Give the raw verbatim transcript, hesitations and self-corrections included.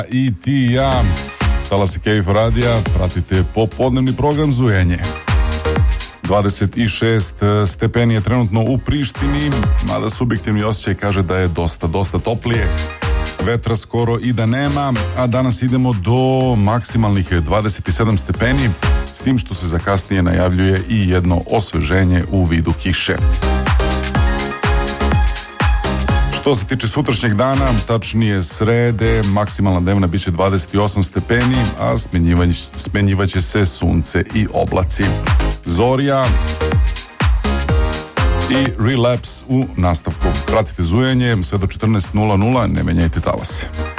I ti i ja, talasi K F radija, pratite popodnevni program Zujanje. dvadeset šest stepeni je trenutno u Prištini, mada subjektivni osjećaj kaže da je dosta, dosta toplije. Vetra skoro i da nema, a danas idemo do maksimalnih dvadeset sedam stepeni, s tim što se za kasnije najavljuje i jedno osveženje u vidu kiše. Što se tiče sutrašnjeg dana, tačnije srede, maksimalna dnevna bit će dvadeset osam stepeni, a smenjivaće se sunce i oblaci. Zorja i Relapse u nastavku. Pratite Zujanje sve do četrnaest nula nula, ne menjajte talase.